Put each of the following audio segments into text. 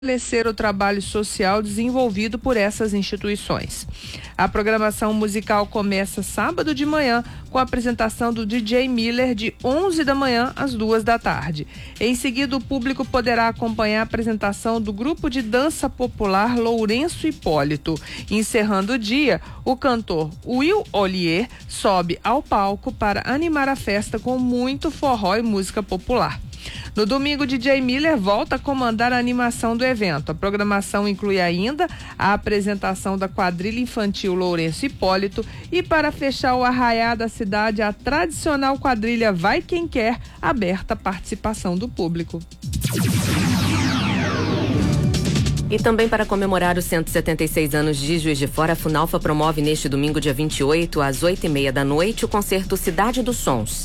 fortalecer o trabalho social desenvolvido por essas instituições. A programação musical começa sábado de manhã com a apresentação do DJ Miller de 11 da manhã às 2 da tarde. Em seguida, o público poderá acompanhar a apresentação do grupo de dança popular Lourenço Hipólito. Encerrando o dia, o cantor Will Ollier sobe ao palco para animar a festa com muito forró e música popular. No domingo, DJ Miller volta a comandar a animação do evento. A programação inclui ainda a apresentação da quadrilha infantil Lourenço Hipólito e, para fechar o arraiá da cidade, a tradicional quadrilha Vai Quem Quer, aberta à participação do público. E também para comemorar os 176 anos de Juiz de Fora, a Funalfa promove neste domingo, dia 28, às 8h30 da noite, o concerto Cidade dos Sons.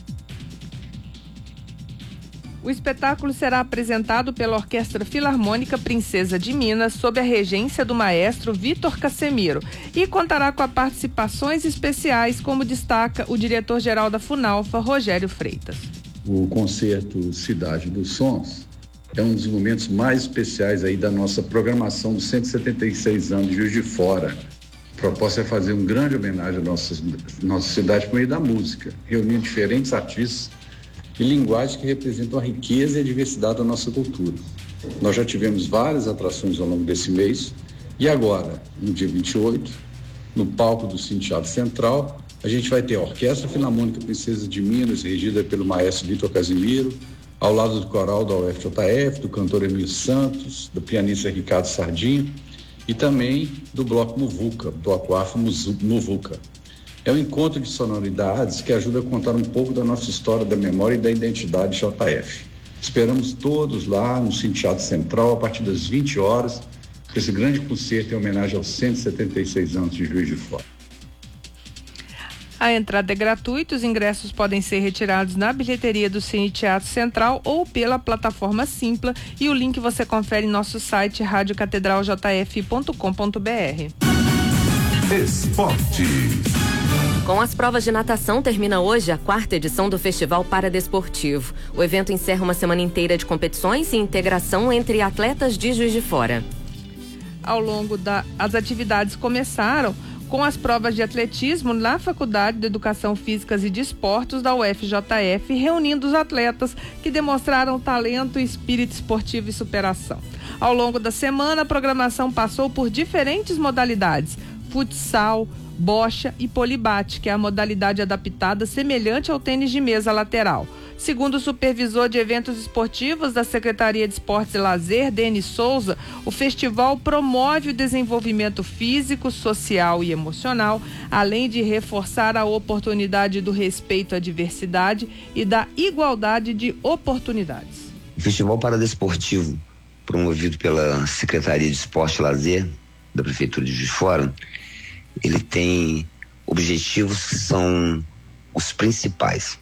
O espetáculo será apresentado pela Orquestra Filarmônica Princesa de Minas, sob a regência do maestro Vitor Casemiro, e contará com participações especiais, como destaca o diretor-geral da Funalfa, Rogério Freitas. O concerto Cidade dos Sons é um dos momentos mais especiais aí da nossa programação dos 176 anos de Juiz de Fora. A proposta é fazer uma grande homenagem à nossa cidade por meio da música, reunindo diferentes artistas e linguagens que representam a riqueza e a diversidade da nossa cultura. Nós já tivemos várias atrações ao longo desse mês e agora, no dia 28, no palco do Cine Teatro Central, a gente vai ter a Orquestra Filarmônica Princesa de Minas, regida pelo maestro Vitor Casemiro, ao lado do coral da UFJF, do cantor Emílio Santos, do pianista Ricardo Sardinha e também do Bloco Muvuca, Bloco Afro Muvuca. É um encontro de sonoridades que ajuda a contar um pouco da nossa história, da memória e da identidade JF. Esperamos todos lá no Cine Teatro Central a partir das 20 horas, para esse grande concerto em homenagem aos 176 anos de Juiz de Fora. A entrada é gratuita, os ingressos podem ser retirados na bilheteria do Cine Teatro Central ou pela plataforma Simpla, e o link você confere em nosso site radiocatedraljf.com.br. Esporte. Com as provas de natação, termina hoje a 4ª edição do Festival Paradesportivo. O evento encerra uma semana inteira de competições e integração entre atletas de Juiz de Fora. As atividades começaram com as provas de atletismo na Faculdade de Educação Física e Desportos da UFJF, reunindo os atletas que demonstraram talento, espírito esportivo e superação. Ao longo da semana, a programação passou por diferentes modalidades: futsal, bocha e polibate, que é a modalidade adaptada semelhante ao tênis de mesa lateral. Segundo o supervisor de eventos esportivos da Secretaria de Esportes e Lazer, Denis Souza, o festival promove o desenvolvimento físico, social e emocional, além de reforçar a oportunidade do respeito à diversidade e da igualdade de oportunidades. O Festival Paradesportivo, promovido pela Secretaria de Esporte e Lazer da Prefeitura de Juiz de Fora, ele tem objetivos que são os principais.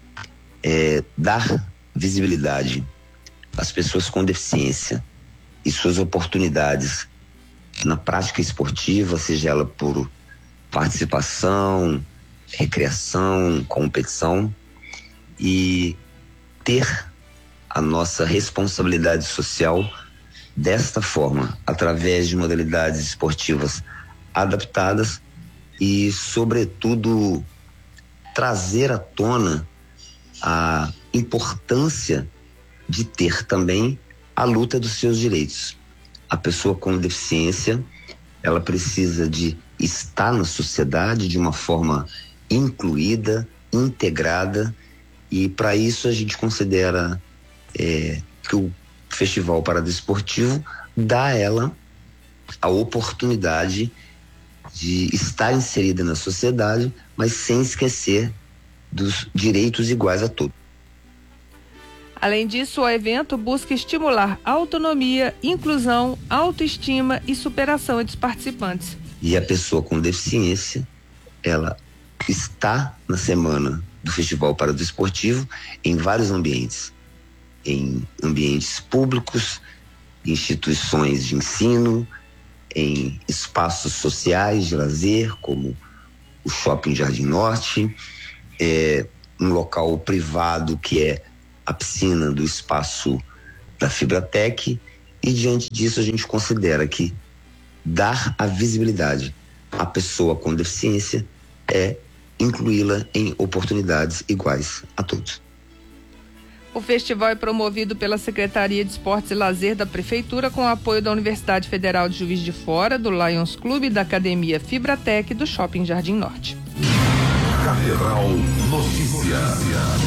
Dar visibilidade às pessoas com deficiência e suas oportunidades na prática esportiva, seja ela por participação, recreação, competição, e ter a nossa responsabilidade social desta forma, através de modalidades esportivas adaptadas e, sobretudo, trazer à tona a importância de ter também a luta dos seus direitos. A pessoa com deficiência, ela precisa de estar na sociedade de uma forma incluída, integrada, e para isso a gente considera que o Festival Paradesportivo dá a ela a oportunidade de estar inserida na sociedade, mas sem esquecer dos direitos iguais a todos. Além disso, o evento busca estimular autonomia, inclusão, autoestima e superação entre os participantes. E a pessoa com deficiência, ela está na semana do Festival Paradesportivo em vários ambientes. Em ambientes públicos, instituições de ensino, em espaços sociais de lazer, como o Shopping Jardim Norte, um local privado que é a piscina do espaço da Fibratec, E diante disso a gente considera que dar a visibilidade à pessoa com deficiência é incluí-la em oportunidades iguais a todos. O festival é promovido pela Secretaria de Esportes e Lazer da Prefeitura com o apoio da Universidade Federal de Juiz de Fora, do Lions Clube, da Academia Fibratec e do Shopping Jardim Norte. Catedral Notícias.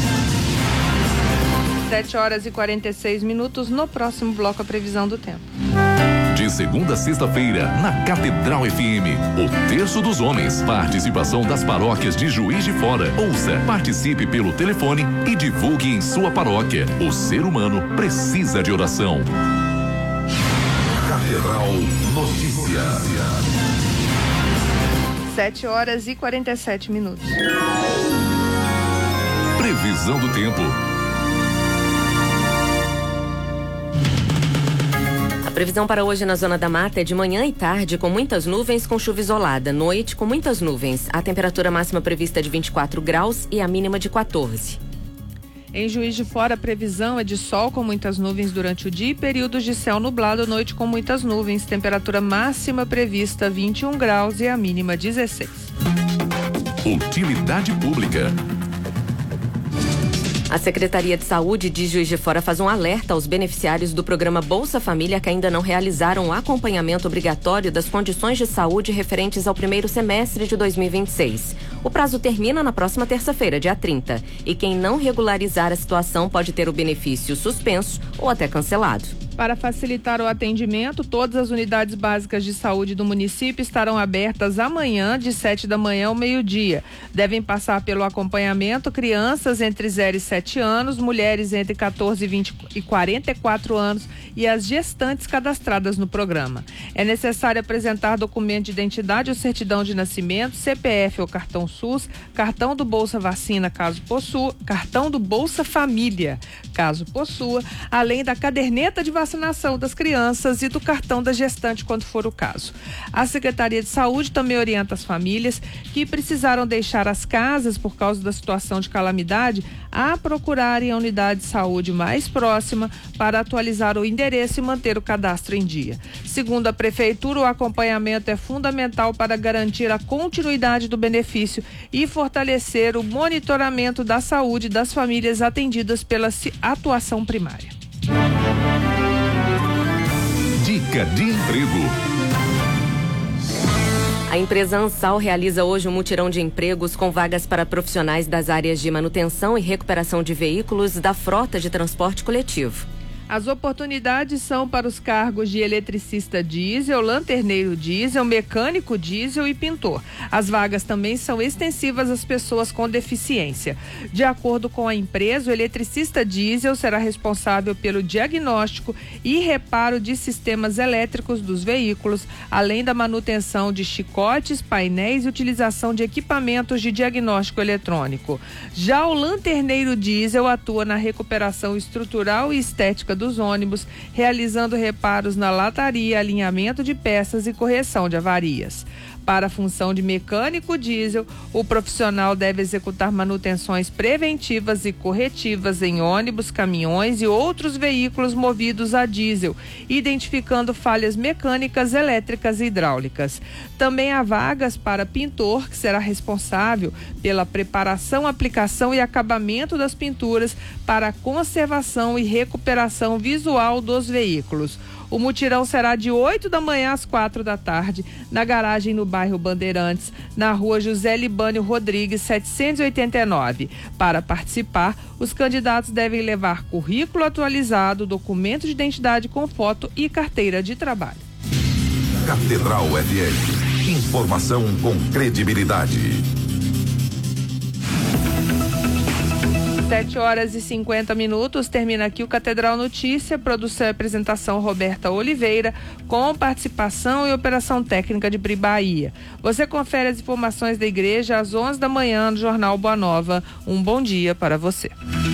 7h46. No próximo bloco, a previsão do tempo. De segunda a sexta-feira, na Catedral FM, o Terço dos Homens. Participação das paróquias de Juiz de Fora. Ouça, participe pelo telefone e divulgue em sua paróquia. O ser humano precisa de oração. Catedral Notícias. 7h47. Previsão do tempo. A previsão para hoje na Zona da Mata é de manhã e tarde com muitas nuvens com chuva isolada. Noite com muitas nuvens. A temperatura máxima prevista é de 24 graus e a mínima de 14. Em Juiz de Fora, a previsão é de sol com muitas nuvens durante o dia e períodos de céu nublado, noite com muitas nuvens. Temperatura máxima prevista 21 graus e a mínima 16. Utilidade pública. A Secretaria de Saúde de Juiz de Fora faz um alerta aos beneficiários do programa Bolsa Família que ainda não realizaram o acompanhamento obrigatório das condições de saúde referentes ao primeiro semestre de 2026. O prazo termina na próxima terça-feira, dia 30, e quem não regularizar a situação pode ter o benefício suspenso ou até cancelado. Para facilitar o atendimento, todas as unidades básicas de saúde do município estarão abertas amanhã, de 7 da manhã ao meio-dia. Devem passar pelo acompanhamento crianças entre 0 e 7 anos, mulheres entre 14 e 44 anos e as gestantes cadastradas no programa. É necessário apresentar documento de identidade ou certidão de nascimento, CPF ou cartão SUS, cartão do Bolsa Vacina, caso possua, cartão do Bolsa Família, caso possua, além da caderneta de vacinação das crianças e do cartão da gestante, quando for o caso. A Secretaria de Saúde também orienta as famílias que precisaram deixar as casas por causa da situação de calamidade a procurarem a unidade de saúde mais próxima para atualizar o endereço e manter o cadastro em dia. Segundo a Prefeitura, o acompanhamento é fundamental para garantir a continuidade do benefício e fortalecer o monitoramento da saúde das famílias atendidas pela atuação primária. Dica de emprego. A empresa Ansal realiza hoje um mutirão de empregos com vagas para profissionais das áreas de manutenção e recuperação de veículos da frota de transporte coletivo. As oportunidades são para os cargos de eletricista diesel, lanterneiro diesel, mecânico diesel e pintor. As vagas também são extensivas às pessoas com deficiência. De acordo com a empresa, o eletricista diesel será responsável pelo diagnóstico e reparo de sistemas elétricos dos veículos, além da manutenção de chicotes, painéis e utilização de equipamentos de diagnóstico eletrônico. Já o lanterneiro diesel atua na recuperação estrutural e estética dos ônibus, realizando reparos na lataria, alinhamento de peças e correção de avarias. Para a função de mecânico diesel, o profissional deve executar manutenções preventivas e corretivas em ônibus, caminhões e outros veículos movidos a diesel, identificando falhas mecânicas, elétricas e hidráulicas. Também há vagas para pintor, que será responsável pela preparação, aplicação e acabamento das pinturas para a conservação e recuperação visual dos veículos. O mutirão será de 8 da manhã às 4 da tarde, na garagem no bairro Bandeirantes, na rua José Libânio Rodrigues, 789. Para participar, os candidatos devem levar currículo atualizado, documento de identidade com foto e carteira de trabalho. Catedral FM. Informação com credibilidade. 7h50. Termina aqui o Catedral Notícia, produção e apresentação Roberta Oliveira, com participação e operação técnica de Bri Bahia. Você confere as informações da igreja às 11 da manhã no Jornal Boa Nova. Um bom dia para você.